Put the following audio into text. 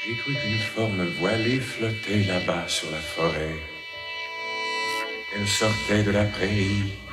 J'ai cru qu'une forme voilée flottait là-bas sur la forêt. Elle sortait de la prairie